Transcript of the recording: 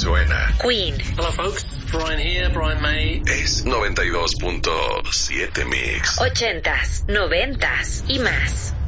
suena. Queen. Hello folks, Brian here, Brian May. Es 92.7 Mix. 80s, 90s y más.